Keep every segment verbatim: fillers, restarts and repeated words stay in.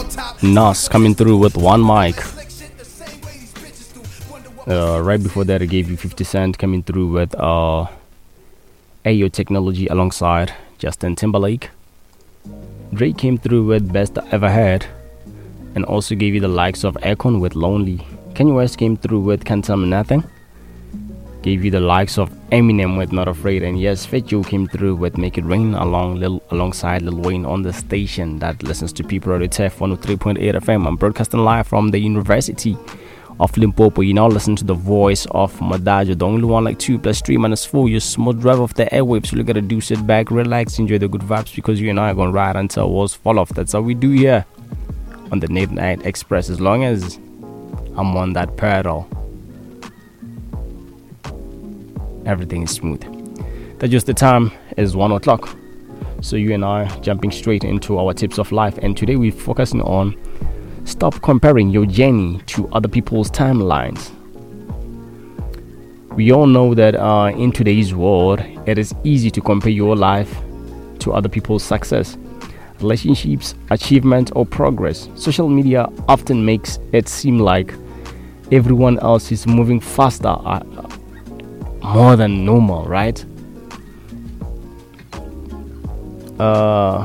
Nas coming through with one mic. Uh, right before that, I gave you fifty Cent coming through with uh, Ayo Technology alongside Justin Timberlake. Drake came through with Best I Ever Had, and also gave you the likes of Akon with Lonely. Kanye West came through with Can't Tell Me Nothing. Gave you the likes of Eminem with Not Afraid, and yes, Fat Joe came through with Make It Rain along Lil, alongside Lil Wayne on the station that listens to people at T F one oh three point eight F M. I'm broadcasting live from the University of Limpopo. You now listen to the voice of Madajo, the only one like two plus three minus four. Your smooth drive of the airwaves. So you gotta do, sit back, relax, enjoy the good vibes, because you and I are gonna ride until walls fall off. That's how we do here on the Midnight Express. As long as I'm on that pedal, everything is smooth. That just the time is one o'clock. So you and I jumping straight into our tips of life, and today we're focusing on stop comparing your journey to other people's timelines. We all know that uh, in today's world, it is easy to compare your life to other people's success, relationships, achievement, or progress. Social media often makes it seem like everyone else is moving faster, uh, more than normal, right? Uh,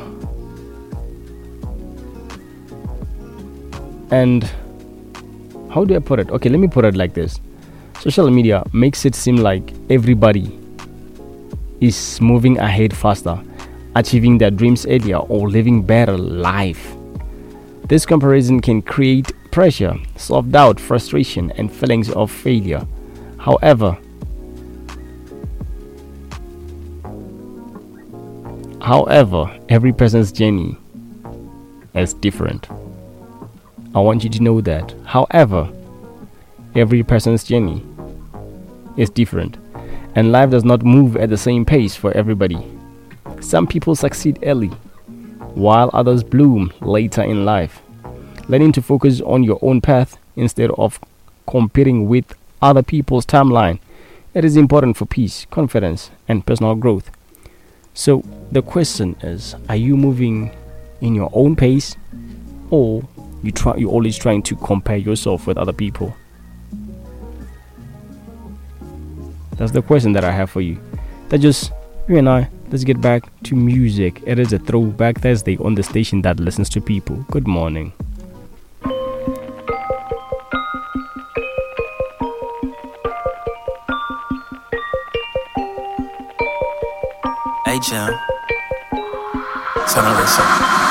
and how do I put it? Okay, let me put it like this. Social media makes it seem like everybody is moving ahead faster, achieving their dreams earlier, or living better life. This comparison can create pressure, self-doubt, frustration, and feelings of failure. However, However, every person's journey is different. I want you to know that. However, every person's journey is different, and life does not move at the same pace for everybody. Some people succeed early, while others bloom later in life. Learning to focus on your own path instead of competing with other people's timeline, it is important for peace, confidence, and personal growth. So the question is, are you moving in your own pace, or you try you're always trying to compare yourself with other people? That's the question that I have for you. That just you and I, let's get back to music. It is a throwback Thursday on the station that listens to people. Good morning. Hey Jim, tell me what's up.